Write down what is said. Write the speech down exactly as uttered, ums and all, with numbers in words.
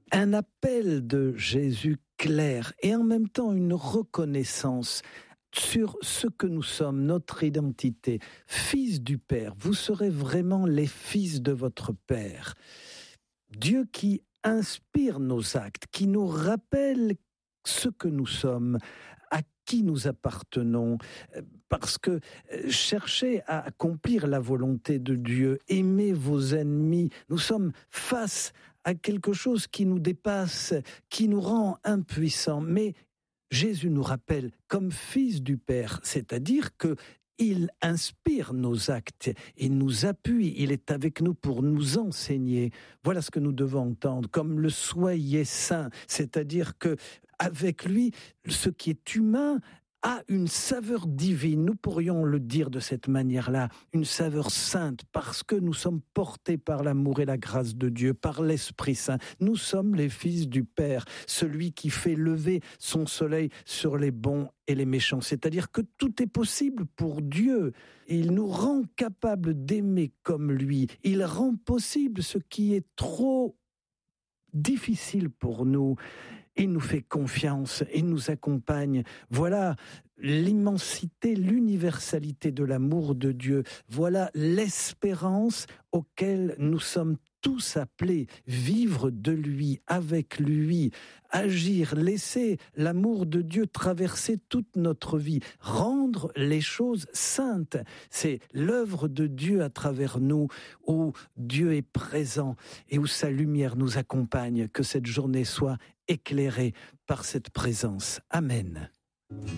un appel de Jésus clair et en même temps une reconnaissance sur ce que nous sommes, notre identité. Fils du Père, vous serez vraiment les fils de votre Père. Dieu qui inspire nos actes, qui nous rappelle ce que nous sommes, à qui nous appartenons, parce que cherchez à accomplir la volonté de Dieu, aimez vos ennemis, nous sommes face à quelque chose qui nous dépasse, qui nous rend impuissants, mais Jésus nous rappelle comme fils du Père, c'est-à-dire que il inspire nos actes, il nous appuie, il est avec nous pour nous enseigner. Voilà ce que nous devons entendre, comme le soyez saint, c'est-à-dire que avec lui, ce qui est humain a une saveur divine. Nous pourrions le dire de cette manière-là, une saveur sainte, parce que nous sommes portés par l'amour et la grâce de Dieu, par l'Esprit Saint. Nous sommes les fils du Père, celui qui fait lever son soleil sur les bons et les méchants. C'est-à-dire que tout est possible pour Dieu. Il nous rend capables d'aimer comme lui. Il rend possible ce qui est trop difficile pour nous. Il nous fait confiance, il nous accompagne. Voilà l'immensité, l'universalité de l'amour de Dieu. Voilà l'espérance auquel nous sommes tous appelés. Vivre de lui, avec lui, agir, laisser l'amour de Dieu traverser toute notre vie, rendre les choses saintes. C'est l'œuvre de Dieu à travers nous, où Dieu est présent et où sa lumière nous accompagne. Que cette journée soit éclairée par cette présence. Amen.